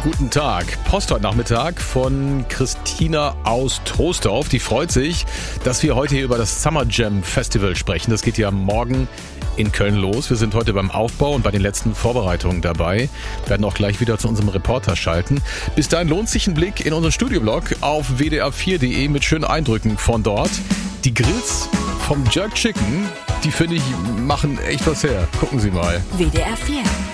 guten Tag. Post heute Nachmittag von Christina aus Troisdorf. Die freut sich, dass wir heute hier über das Summer Jam Festival sprechen. Das geht ja morgen in Köln los. Wir sind heute beim Aufbau und bei den letzten Vorbereitungen dabei. Wir werden auch gleich wieder zu unserem Reporter schalten. Bis dahin lohnt sich ein Blick in unseren Studioblog auf wdr4.de mit schönen Eindrücken von dort. Die Grills vom Jerk Chicken, die finde ich, machen echt was her. Gucken Sie mal. WDR 4